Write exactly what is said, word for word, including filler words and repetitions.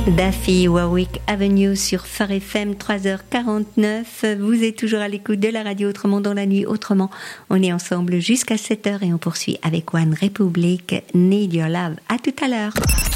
Daffy Warwick Avenue sur Phare F M, trois heures quarante-neuf. Vous êtes toujours à l'écoute de la radio Autrement dans la nuit. Autrement, on est ensemble jusqu'à sept heures et on poursuit avec One Republic, Need Your Love. À tout à l'heure.